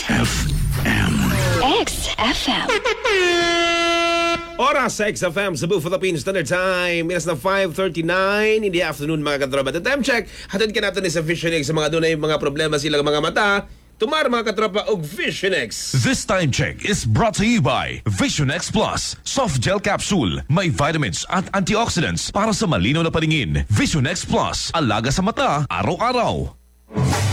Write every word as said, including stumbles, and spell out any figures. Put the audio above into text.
F M. X F M. Oras sa X F M, Cebu, Philippine Standard Time. Minus na five thirty-nine in the afternoon, mga katropa. The time check, hatid ka natin sa Visionex sa mga dunay mga problema silang mga mata. Tumar, mga katropa, og Visionex. This time check is brought to you by Visionex Plus Soft Gel Capsule. May vitamins at antioxidants para sa malinaw na paningin. Visionex Plus, alaga sa mata, araw-araw.